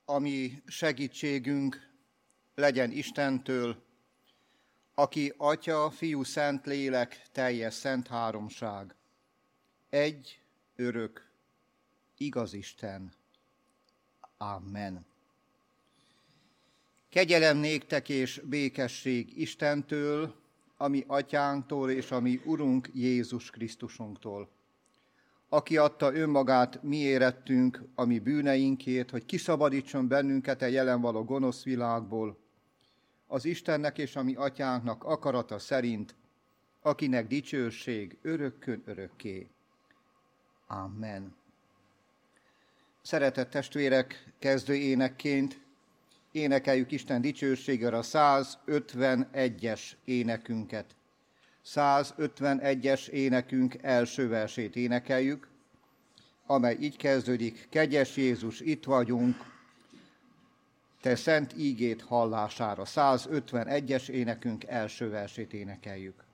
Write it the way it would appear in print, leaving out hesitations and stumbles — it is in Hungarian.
ami segítségünk legyen Istentől, aki Atya, Fiú, Szent Lélek, teljes szent háromság. Egy, örök, igaz Isten. Amen. Kegyelem néktek és békesség Istentől, ami Atyánktól és ami Urunk Jézus Krisztusunktól, aki adta önmagát mi érettünk, a mi bűneinkért, hogy kiszabadítson bennünket a jelen való gonosz világból, az Istennek és a mi Atyánknak akarata szerint, akinek dicsőség örökkön örökké. Amen. Szeretett testvérek, kezdő énekként énekeljük Isten dicsőségére a 151-es énekünket. 151-es énekünk első versét énekeljük, amely így kezdődik: Kegyes Jézus, itt vagyunk, te szent ígét hallására. 151-es énekünk első versét énekeljük.